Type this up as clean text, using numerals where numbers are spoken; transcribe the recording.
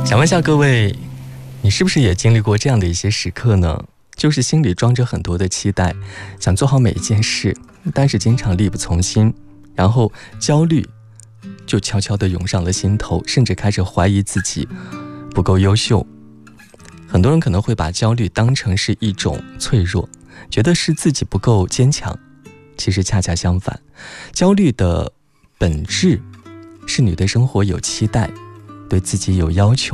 想问下各位，你是不是也经历过这样的一些时刻呢？就是心里装着很多的期待，想做好每一件事，但是经常力不从心，然后焦虑就悄悄地涌上了心头，甚至开始怀疑自己不够优秀。很多人可能会把焦虑当成是一种脆弱，觉得是自己不够坚强。其实恰恰相反，焦虑的本质是你对生活有期待，对自己有要求，